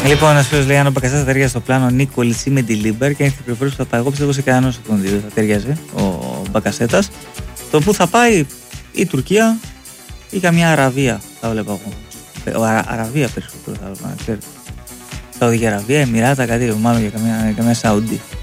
Λοιπόν, ένα φίλο λέει: αν ο Μπακασέτας θα ταιριάζει στο πλάνο Νίκο Λιτσί με τη Λίμπερ και αν έχει πληροφορίες που θα πάει, εγώ πιστεύω σε κανέναν από τον δύο θα ταιριάζει ο Μπακασέτας. Το που θα πάει η Τουρκία ή καμιά Αραβία, θα βλέπω εγώ. Αραβία περισσότερο θα βλέπω, να ξέρετε. Σαουδική Αραβία, Εμιράτα, κάτι μάλλον για καμιά Σαούντι.